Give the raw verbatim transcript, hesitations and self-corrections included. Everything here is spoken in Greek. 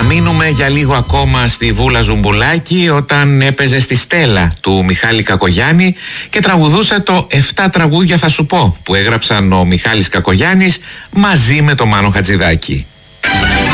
μείνουμε για λίγο ακόμα στη Βούλα Ζουμπουλάκη όταν έπαιζε στη Στέλλα του Μιχάλη Κακογιάννη και τραγουδούσε το «Εφτά τραγούδια θα σου πω» που έγραψαν ο Μιχάλης Κακογιάννης μαζί με τον Μάνο Χατζηδάκη.